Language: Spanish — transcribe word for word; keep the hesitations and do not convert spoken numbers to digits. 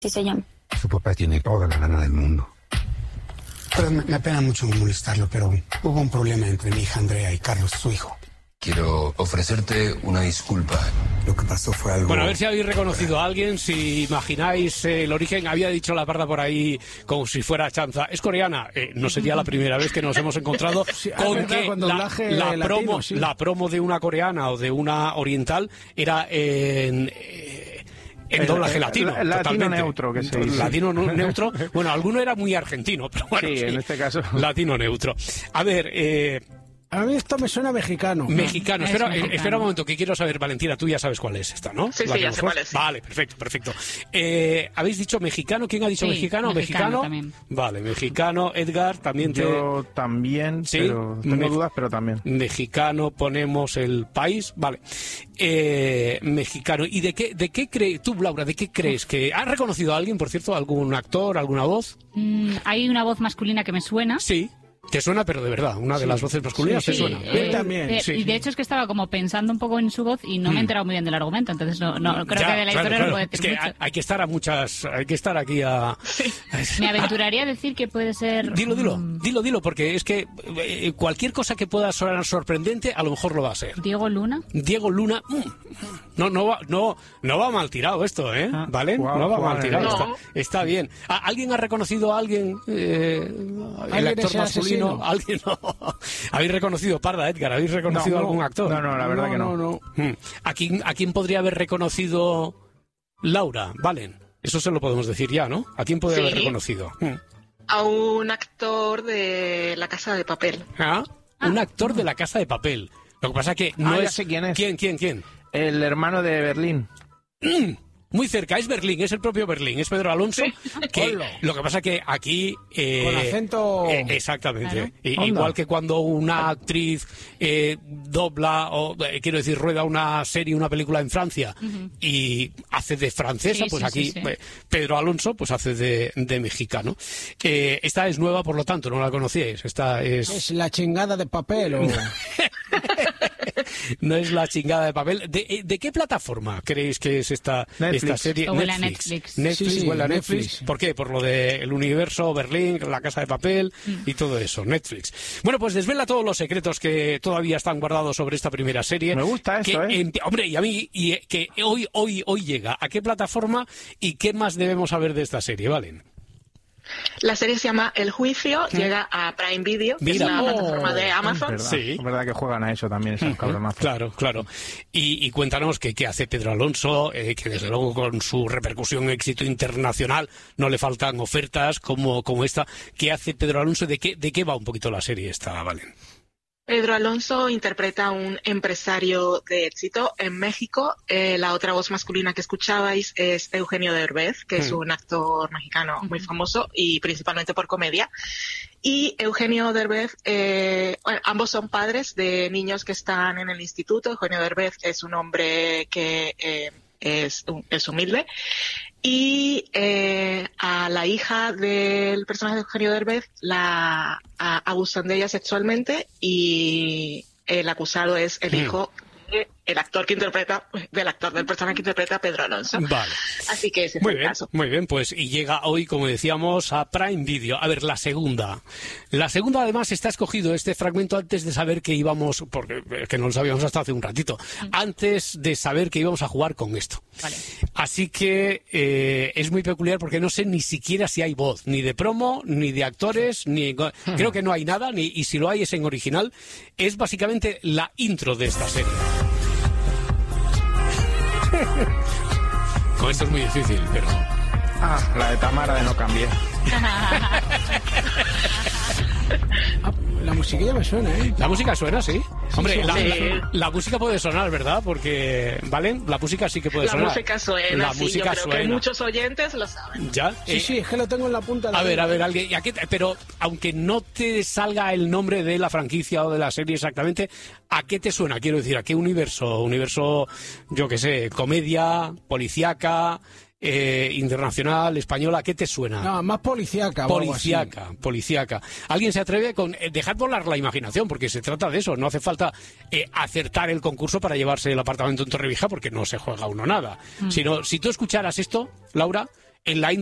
Sí se llama. Su papá tiene toda la lana del mundo. Pero me, me apena mucho molestarlo, pero hubo un problema entre mi hija Andrea y Carlos, su hijo. Quiero ofrecerte una disculpa. Lo que pasó fue algo... Bueno, a ver si habéis reconocido a alguien, si imagináis eh, el origen. Había dicho la parda por ahí como si fuera chanza. Es coreana. Eh, no sería la primera vez que nos hemos encontrado sí, con verdad, que con la, doblaje la, latino, promo, sí. la promo de una coreana o de una oriental era en... Eh, En El- doblaje el- latino, el latino totalmente. neutro, que se dice. Latino nu- neutro. Bueno, alguno era muy argentino, pero bueno. Sí, en este caso. Latino neutro. A ver, eh, A mí esto me suena mexicano. mexicano. Es Espera, mexicano. eh, espera un momento, que quiero saber, Valentina, tú ya sabes cuál es esta, ¿no? Sí, La sí, que ya nos sé cuál pones. es. Vale, perfecto, perfecto. Eh, ¿Habéis dicho mexicano? ¿Quién ha dicho Sí, mexicano? mexicano ¿Mexicano? también. Vale, mexicano. Edgar, también te... Yo también, Sí, pero tengo me- dudas, pero también. Mexicano, ponemos el país, vale. Eh, mexicano. ¿Y de qué, de qué crees, tú, Laura, de qué crees que... ¿Has reconocido a alguien, por cierto? ¿Algún actor, alguna voz? Mm, hay una voz masculina que me suena. Sí. Te suena, pero de verdad, una de las voces masculinas Sí, te sí. suena. Eh, ¿Eh? también, de- sí. Y de hecho es que estaba como pensando un poco en su voz y no me he enterado muy bien del argumento, entonces no, no creo Ya, que de la claro, historia claro. no puedo Es decir que mucho. hay, hay que estar a muchas, hay que estar aquí a... Me aventuraría a decir que puede ser... Dilo, dilo, mm, dilo, dilo, porque es que eh, cualquier cosa que pueda sonar sorprendente, a lo mejor lo va a ser. Diego Luna. Diego Luna, mm, no, no va, no, no va mal tirado esto, ¿eh? Ah. ¿Vale? Guau, no va guau, mal tirado, no. está, está bien. ¿A- ¿Alguien ha reconocido a alguien? Eh, el ¿Alguien actor es el masculino, asesino? alguien no. ¿Habéis reconocido, Parda, Edgar? ¿Habéis reconocido No, a algún no. actor? No, no, la verdad que no. Mm. ¿A quién, ¿A quién podría haber reconocido Laura? Valen. Eso se lo podemos decir ya, ¿no? ¿A quién podría Sí. haber reconocido? Mm. A un actor de La Casa de Papel. ¿Ah? Un actor de La Casa de Papel. Lo que pasa que no Ah, ya es... sé quién es. ¿Quién, quién, quién? El hermano de Berlín. Mm, Muy cerca, es Berlín, es el propio Berlín, es Pedro Alonso. Que, Hola. lo que pasa que aquí... eh, Con acento- eh, exactamente. Claro. I- Onda. igual que cuando una actriz eh, dobla, o eh, quiero decir, rueda una serie, una película en Francia y hace de francesa, Sí, pues sí, aquí sí, sí. eh, Pedro Alonso pues hace de, de mexicano. Eh, esta es nueva, por lo tanto, no la conocíais. Esta es... ¿Es la chingada de papel o...? No es la chingada de papel. ¿De, eh, de qué plataforma creéis que es esta, Netflix. esta serie? O huele a Netflix. Netflix, Sí, sí, huele a Netflix. Netflix. ¿Por qué? Por lo del universo, Berlín, la casa de papel y todo eso. Netflix. Bueno, pues desvela todos los secretos que todavía están guardados sobre esta primera serie. Me gusta eso, que, ¿eh? em- Hombre, y a mí, y eh, que hoy, hoy, hoy llega. ¿A qué plataforma y qué más debemos saber de esta serie, Valen? La serie se llama El Juicio, llega a Prime Video, que Mira. es la Oh. plataforma de Es Amazon. verdad, Sí. es verdad que juegan a eso también esos cabronazos. Claro, claro. Y, y cuéntanos qué qué hace Pedro Alonso, eh, que desde luego con su repercusión y éxito internacional no le faltan ofertas como, como esta. ¿Qué hace Pedro Alonso y de qué, de qué va un poquito la serie esta, Valen? Pedro Alonso interpreta a un empresario de éxito en México. Eh, la otra voz masculina que escuchabais es Eugenio Derbez, que es Mm. un actor mexicano muy famoso y principalmente por comedia. Y Eugenio Derbez, eh, bueno, ambos son padres de niños que están en el instituto. Eugenio Derbez es un hombre que eh, es, es humilde. Y eh, a la hija del personaje de Eugenio Derbez la a- abusan de ella sexualmente y el acusado es el Mm. hijo del actor que interpreta, del actor del personaje que interpreta a Pedro Alonso. Vale. Así que ese es Muy el bien, caso. muy bien, pues y llega hoy, como decíamos, a Prime Video. A ver, la segunda. La segunda, además, está escogido este fragmento antes de saber que íbamos, porque eh, que no lo sabíamos hasta hace un ratito, antes de saber que íbamos a jugar con esto. Vale. Así que eh, es muy peculiar porque no sé ni siquiera si hay voz, ni de promo, ni de actores, ni creo que no hay nada, ni, y si lo hay es en original. Es básicamente la intro de esta serie. Con esto es muy difícil, pero... Ah, la de Tamara de No Cambié. Ah, la musiquilla me suena, ¿eh? La música suena, sí. Hombre, sí, la, sí. la- la música puede sonar, ¿verdad? Porque, ¿vale? La música sí que puede La sonar. música suena, La sí, música yo creo suena. que muchos oyentes lo saben. ¿Ya? Sí, Eh, sí, es que lo tengo en la punta de la A ver, lengua. a ver, alguien, ¿y a qué te- pero aunque no te salga el nombre de la franquicia o de la serie exactamente, ¿a qué te suena? Quiero decir, ¿a qué universo? Universo, yo qué sé, comedia, policíaca, eh, internacional, española, ¿a qué te suena? No, más policíaca. o algo así. Policíaca, policíaca. ¿Alguien se atreve con eh, dejar volar la imaginación? Porque se trata de eso. No hace falta eh, acertar el concurso para llevarse el apartamento en Torrevieja porque no se juega uno nada. Sino, si tú escucharas esto, Laura, en la